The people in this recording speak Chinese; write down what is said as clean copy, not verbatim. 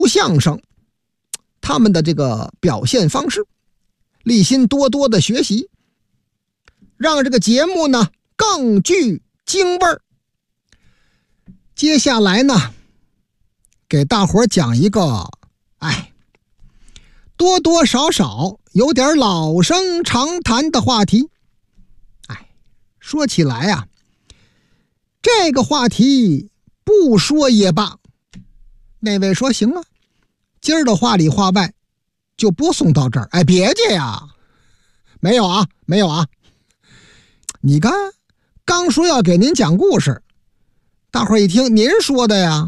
相声他们的这个表现方式，立心多多的学习，让这个节目呢更具京味儿。接下来呢，给大伙讲一个多多少少有点老生常谈的话题。说起来啊，这个话题不说也罢。那位说行啊，今儿的话里话外就播送到这儿。别介呀，没有啊。你看，刚说要给您讲故事，大伙儿一听您说的呀，